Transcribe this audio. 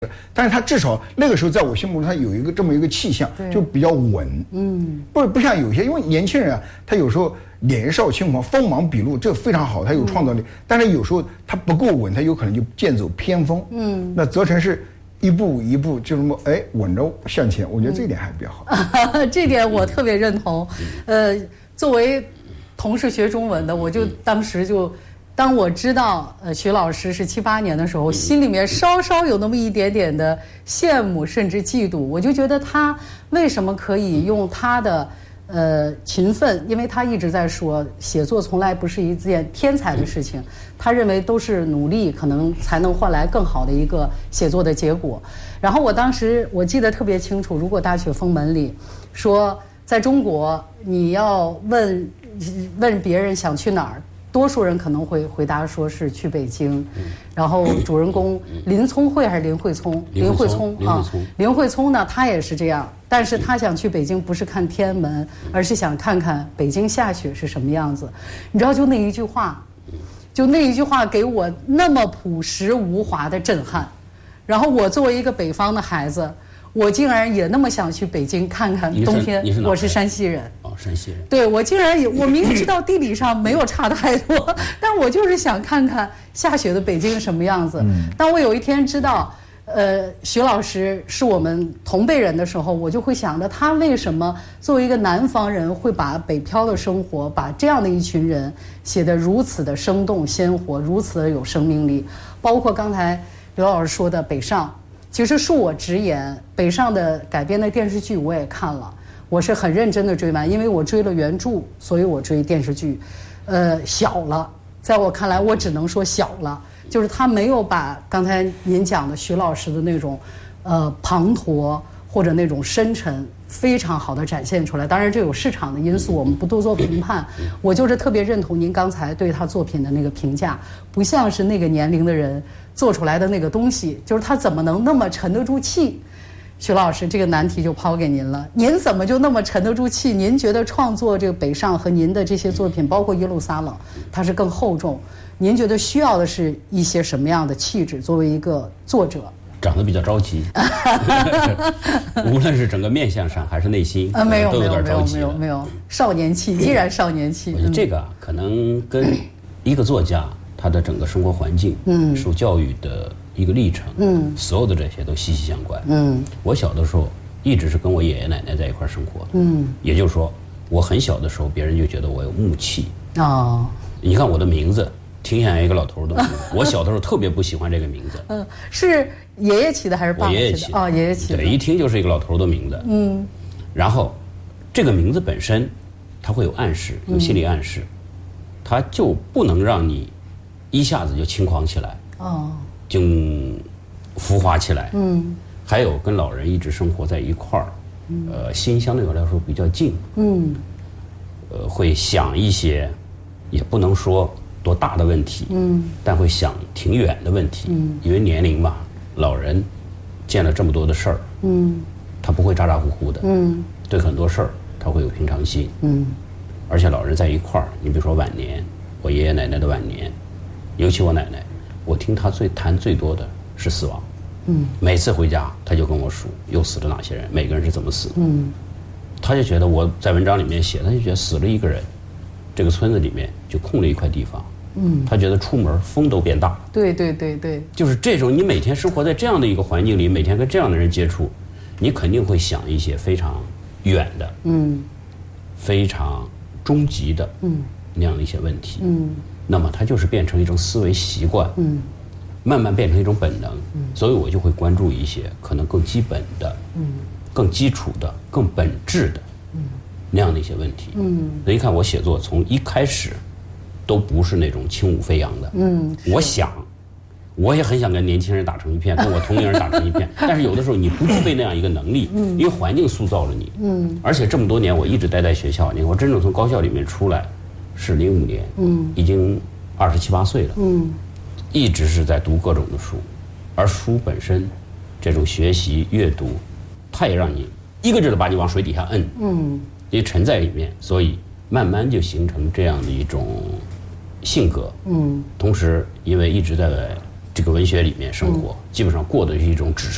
但是他至少那个时候在我心目中，他有一个这么一个气象，就比较稳。不像有些，因为年轻人啊，他有时候年少轻狂、锋芒毕露，这非常好，他有创造力。但是有时候他不够稳，他有可能就剑走偏锋。那泽成是一步一步就这么稳着向前，我觉得这一点还比较好。 这点我特别认同。作为同是学中文的，我就当时就。当我知道徐老师是78年的时候，心里面稍稍有那么一点点的羡慕甚至嫉妒，我就觉得他为什么可以用他的勤奋，因为他一直在说写作从来不是一件天才的事情，他认为都是努力可能才能换来更好的一个写作的结果。然后我当时我记得特别清楚，如果大雪封门里说在中国你要问别人想去哪儿，多数人可能会回答说是去北京，然后主人公林聪慧还是林慧聪？林慧聪啊，林慧聪呢，他也是这样，但是他想去北京不是看天安门，而是想看看北京下雪是什么样子。你知道，就那一句话给我那么朴实无华的震撼。然后我作为一个北方的孩子，我竟然也那么想去北京看看冬天。我是山西人。 山西人。 对，我竟然我明明知道地理上没有差太多，但我就是想看看下雪的北京是什么样子。当我有一天知道，徐老师是我们同辈人的时候，我就会想着他为什么作为一个南方人会把北漂的生活，把这样的一群人写得如此的生动鲜活，如此的有生命力。包括刚才刘老师说的北上，其实恕我直言，北上的改编的电视剧我也看了。我是很认真的追完，因为我追了原著，所以我追电视剧。小了，在我看来，我只能说小了，就是他没有把刚才您讲的徐老师的那种滂沱或者那种深沉非常好的展现出来。当然，这有市场的因素，我们不多做评判。我就是特别认同您刚才对他作品的那个评价，不像是那个年龄的人做出来的那个东西，就是他怎么能那么沉得住气？徐老师，这个难题就抛给您了。您怎么就那么沉得住气？您觉得创作这个北上和您的这些作品，包括耶路撒冷，它是更厚重？您觉得需要的是一些什么样的气质？作为一个作者， 长得比较着急，无论是整个面相上还是内心， 没有都有点着急。 没有，少年气，依然少年气。 我觉得这个可能跟一个作家他的整个生活环境，受教育的一个历程，所有的这些都息息相关。我小的时候一直是跟我爷爷奶奶在一块生活，也就是说，我很小的时候，别人就觉得我有木气。你看我的名字，挺像一个老头的名字。我小的时候特别不喜欢这个名字。 是爷爷起的还是爸爸起的？ 我爷爷起的。 爷爷起的。 对，一听就是一个老头的名字。然后，这个名字本身，它会有暗示，有心理暗示，它就不能让你一下子就轻狂起来。就浮华起来。还有跟老人一直生活在一块儿，心相对我来说比较静。会想一些，也不能说多大的问题，但会想挺远的问题。因为年龄嘛，老人见了这么多的事儿，他不会咋咋呼呼的。对很多事儿他会有平常心。而且老人在一块儿，你比如说晚年，我爷爷奶奶的晚年，尤其我奶奶。我听他谈最多的是死亡。每次回家他就跟我数又死了哪些人，每个人是怎么死。他就觉得我在文章里面写，他就觉得死了一个人，这个村子里面就空了一块地方。他觉得出门风都变大。 对， 就是这种你每天生活在这样的一个环境里，每天跟这样的人接触，你肯定会想一些非常远的，非常终极的，那样的一些问题。那么它就是变成一种思维习惯，慢慢变成一种本能，所以我就会关注一些可能更基本的，更基础的、更本质的，那样的一些问题。所以你看我写作从一开始都不是那种轻舞飞扬的。我也很想跟年轻人打成一片，跟我同龄人打成一片，但是有的时候你不具备那样一个能力，因为环境塑造了你。而且这么多年我一直待在学校，你看我真正从高校里面出来是05年，已经27、28岁了，一直是在读各种的书，而书本身，这种学习阅读，它也让你一个劲的把你往水底下摁，也沉在里面，所以慢慢就形成这样的一种性格。同时因为一直在这个文学里面生活，基本上过的是一种纸